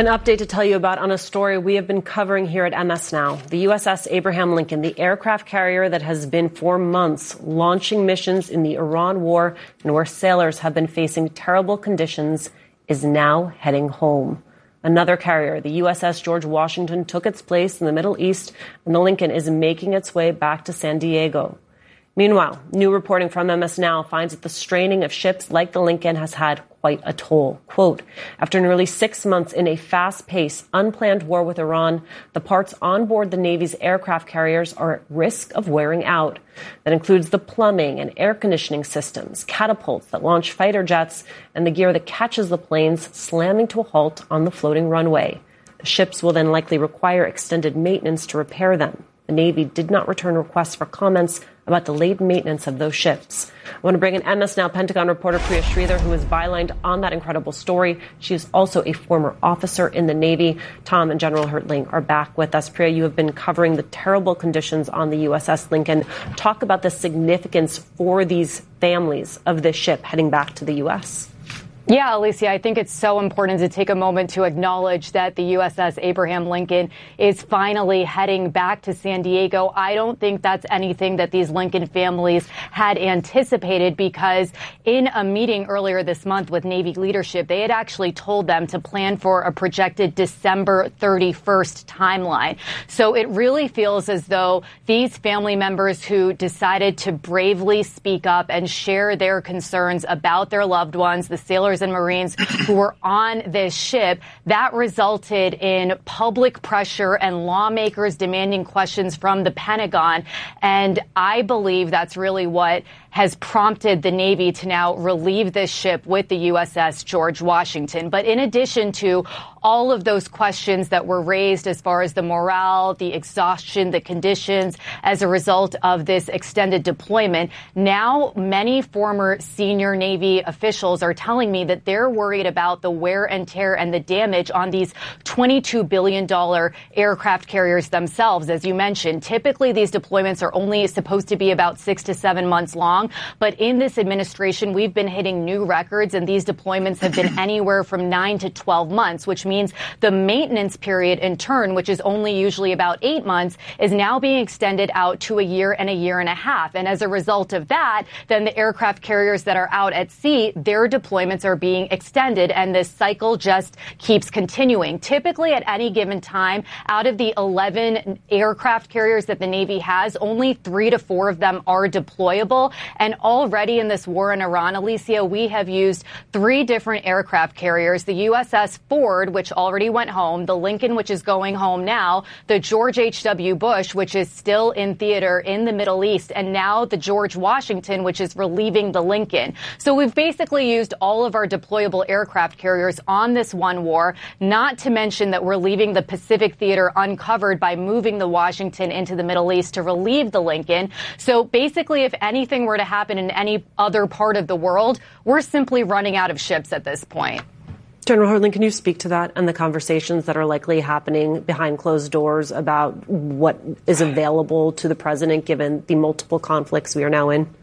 An update to tell you about on a story we have been covering here at MS Now. The USS Abraham Lincoln, the aircraft carrier that has been for months launching missions in the Iran war and where sailors have been facing terrible conditions, is now heading home. Another carrier, the USS George Washington, took its place in the Middle East, and the Lincoln is making its way back to San Diego. Meanwhile, new reporting from MS Now finds that the straining of ships like the Lincoln has had quite a toll. Quote, after nearly 6 months in a fast-paced, unplanned war with Iran, the parts on board the Navy's aircraft carriers are at risk of wearing out. That includes the plumbing and air conditioning systems, catapults that launch fighter jets, and the gear that catches the planes slamming to a halt on the floating runway. The ships will then likely require extended maintenance to repair them. The Navy did not return requests for comments about delayed maintenance of those ships. I want to bring in MS Now Pentagon reporter Priya Sridhar, who is bylined on that incredible story. She is also a former officer in the Navy. Tom and General Hertling are back with us. Priya, you have been covering the terrible conditions on the USS Lincoln. Talk about the significance for these families of this ship heading back to the U.S. Yeah, Alicia, I think it's so important to take a moment to acknowledge that the USS Abraham Lincoln is finally heading back to San Diego. I don't think that's anything that these Lincoln families had anticipated, because in a meeting earlier this month with Navy leadership, they had actually told them to plan for a projected December 31st timeline. So it really feels as though these family members who decided to bravely speak up and share their concerns about their loved ones, the sailors and Marines who were on this ship, that resulted in public pressure and lawmakers demanding questions from the Pentagon. And I believe that's really what has prompted the Navy to now relieve this ship with the USS George Washington. But in addition to all of those questions that were raised as far as the morale, the exhaustion, the conditions as a result of this extended deployment, now many former senior Navy officials are telling me that they're worried about the wear and tear and the damage on these $22 billion aircraft carriers themselves. As you mentioned, typically these deployments are only supposed to be about 6 to 7 months long. But in this administration, we've been hitting new records, and these deployments have been anywhere from 9 to 12 months, which means the maintenance period in turn, which is only usually about 8 months, is now being extended out to a year and a half. And as a result of that, then the aircraft carriers that are out at sea, their deployments are being extended, and this cycle just keeps continuing. Typically, at any given time, out of the 11 aircraft carriers that the Navy has, only 3 to 4 of them are deployable. And already in this war in Iran, Alicia, we have used 3 different aircraft carriers: the USS Ford, which already went home, the Lincoln, which is going home now, the George H.W. Bush, which is still in theater in the Middle East, and now the George Washington, which is relieving the Lincoln. So we've basically used all of our deployable aircraft carriers on this one war, not to mention that we're leaving the Pacific theater uncovered by moving the Washington into the Middle East to relieve the Lincoln. So basically, if anything were to happen in any other part of the world, we're simply running out of ships at this point. General Hertling, can you speak to that and the conversations that are likely happening behind closed doors about what is available to the president given the multiple conflicts we are now in?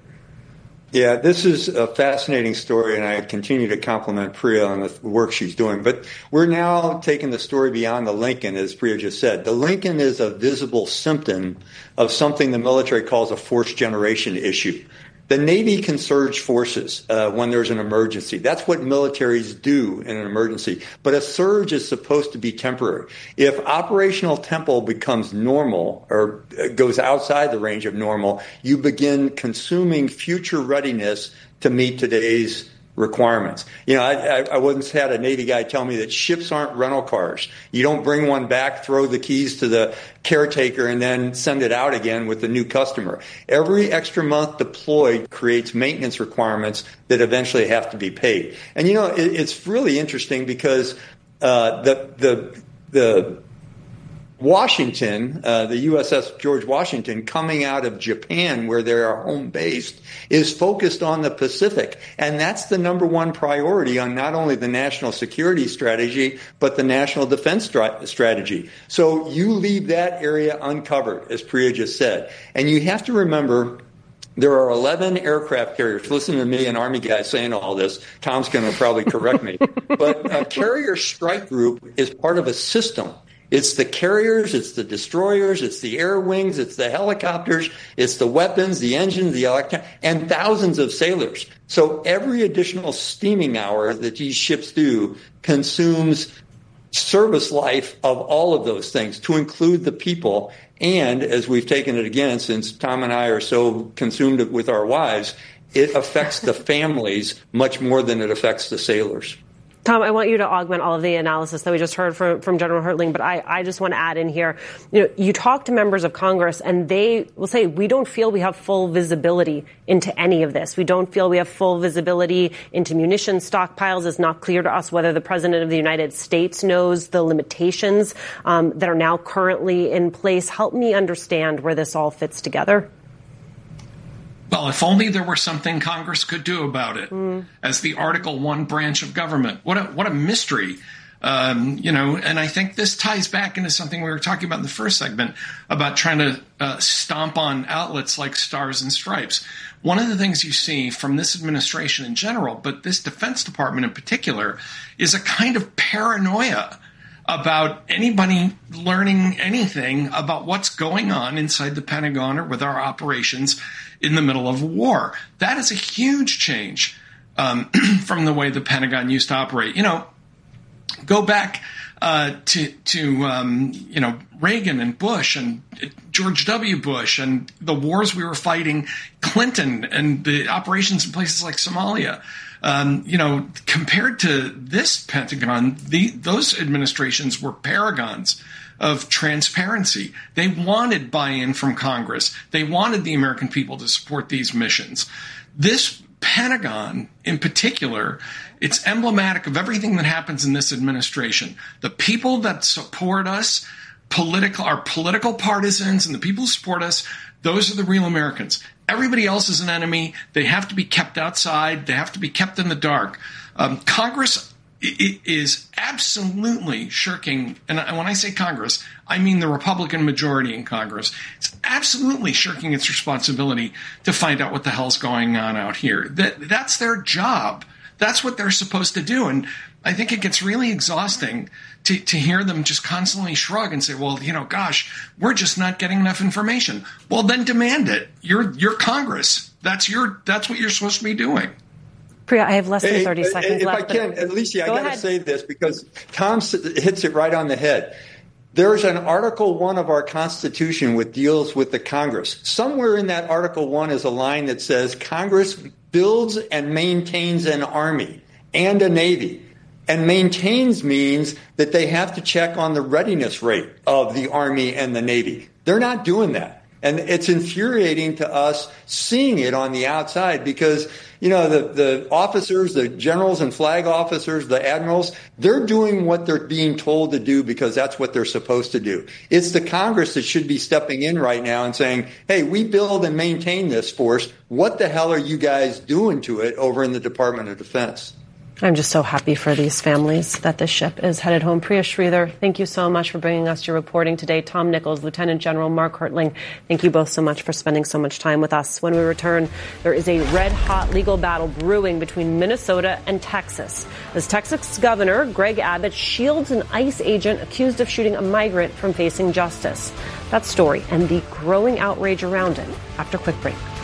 Yeah, this is a fascinating story, and I continue to compliment Priya on the work she's doing. But we're now taking the story beyond the Lincoln, as Priya just said. The Lincoln is a visible symptom of something the military calls a force generation issue. The Navy can surge forces when there's an emergency. That's what militaries do in an emergency. But a surge is supposed to be temporary. If operational tempo becomes normal or goes outside the range of normal, you begin consuming future readiness to meet today's requirements. You know, I once had a Navy guy tell me that ships aren't rental cars. You don't bring one back, throw the keys to the caretaker, and then send it out again with the new customer. Every extra month deployed creates maintenance requirements that eventually have to be paid. And, you know, it's really interesting because the Washington, the USS George Washington, coming out of Japan, where they are home based, is focused on the Pacific. And that's the number one priority on not only the national security strategy, but the national defense strategy. So you leave that area uncovered, as Priya just said. And you have to remember There are 11 aircraft carriers. Listen to me, an Army guy saying all this. Tom's going to probably correct me. But a carrier strike group is part of a system. It's the carriers, it's the destroyers, it's the air wings, it's the helicopters, it's the weapons, the engines, the and thousands of sailors. So every additional steaming hour that these ships do consumes service life of all of those things, to include the people. And as we've taken it again, since Tom and I are so consumed with our wives, it affects the families much more than it affects the sailors. Tom, I want you to augment all of the analysis that we just heard from General Hertling, but I just want to add in here, you talk to members of Congress and they will say, we don't feel we have full visibility into any of this. We don't feel we have full visibility into munitions stockpiles. It's not clear to us whether the President of the United States knows the limitations that are now currently in place. Help me understand where this all fits together. Well, if only there were something Congress could do about it as the Article I branch of government. What a mystery. And I think this ties back into something we were talking about in the first segment about trying to stomp on outlets like Stars and Stripes. One of the things you see from this administration in general, but this Defense Department in particular, is a kind of paranoia about anybody learning anything about what's going on inside the Pentagon or with our operations in the middle of a war. That is a huge change from the way the Pentagon used to operate. Go back to Reagan and Bush and George W. Bush and the wars we were fighting, Clinton and the operations in places like Somalia. Compared to this Pentagon, those administrations were paragons of transparency. They wanted buy-in from Congress. They wanted the American people to support these missions. This Pentagon, in particular, it's emblematic of everything that happens in this administration. The people that support us, our political partisans, and the people who support us, those are the real Americans. Everybody else is an enemy. They have to be kept outside. They have to be kept in the dark. Congress is absolutely shirking, and when I say Congress, I mean the Republican majority in Congress. It's absolutely shirking its responsibility to find out what the hell's going on out here. That's their job. That's what they're supposed to do. And I think it gets really exhausting to hear them just constantly shrug and say, well, gosh, we're just not getting enough information. Well, then demand it. You're Congress. That's what you're supposed to be doing. Priya, I have less than 30 seconds left. If I can, Alicia, I got to say this because Tom hits it right on the head. There's an Article I of our Constitution which deals with the Congress. Somewhere in that Article I is a line that says Congress builds and maintains an army and a navy. And maintains means that they have to check on the readiness rate of the Army and the Navy. They're not doing that. And it's infuriating to us seeing it on the outside because, the officers, the generals and flag officers, the admirals, they're doing what they're being told to do because that's what they're supposed to do. It's the Congress that should be stepping in right now and saying, hey, we build and maintain this force. What the hell are you guys doing to it over in the Department of Defense? I'm just so happy for these families that this ship is headed home. Priya Sridhar, thank you so much for bringing us your reporting today. Tom Nichols, Lieutenant General Mark Hertling, thank you both so much for spending so much time with us. When we return, there is a red-hot legal battle brewing between Minnesota and Texas as Texas Governor Greg Abbott shields an ICE agent accused of shooting a migrant from facing justice. That story and the growing outrage around it after a quick break.